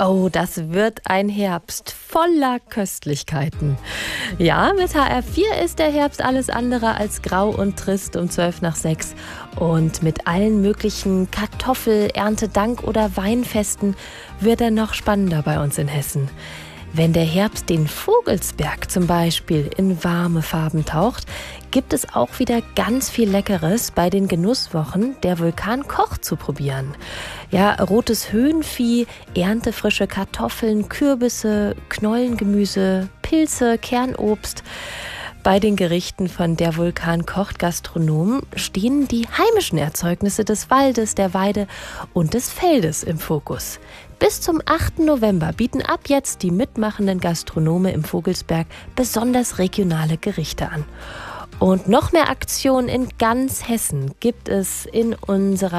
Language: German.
Oh, das wird ein Herbst voller Köstlichkeiten. Ja, mit HR4 ist der Herbst alles andere als grau und trist um 5:12. Und mit allen möglichen Kartoffel-, Erntedank- oder Weinfesten wird er noch spannender bei uns in Hessen. Wenn der Herbst den Vogelsberg zum Beispiel in warme Farben taucht, gibt es auch wieder ganz viel Leckeres bei den Genusswochen der Vulkan Koch zu probieren. Ja, rotes Höhenvieh, erntefrische Kartoffeln, Kürbisse, Knollengemüse, Pilze, Kernobst. Bei den Gerichten von der Vulkan kocht Gastronomen stehen die heimischen Erzeugnisse des Waldes, der Weide und des Feldes im Fokus. Bis zum 8. November bieten ab jetzt die mitmachenden Gastronome im Vogelsberg besonders regionale Gerichte an. Und noch mehr Aktionen in ganz Hessen gibt es in unserer